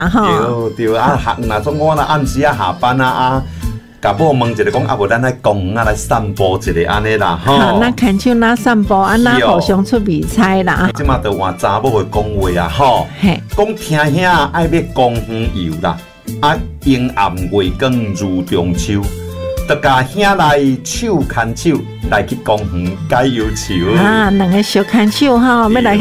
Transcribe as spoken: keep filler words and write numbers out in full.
啊吼。对对啊，下那种我那暗时啊下班啊啊。甲某问一个讲，啊无咱来公园啊来散步一下安尼啦，吼。 那牵手那散步，啊那互相出味菜啦。 即马都换查某的讲话啊，吼。讲听兄爱要公园游啦，啊阴暗月光如中秋，得甲兄来手牵手来去公园解忧愁。 啊，两个小牵手吼，要来。